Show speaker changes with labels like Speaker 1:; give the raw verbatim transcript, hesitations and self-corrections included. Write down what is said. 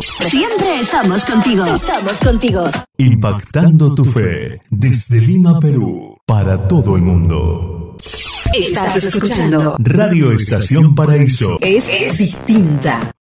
Speaker 1: Siempre estamos contigo. Estamos contigo.
Speaker 2: Impactando tu fe desde Lima, Perú, para todo el mundo.
Speaker 1: Estás escuchando
Speaker 2: Radio Estación Paraíso.
Speaker 3: Es, es distinta.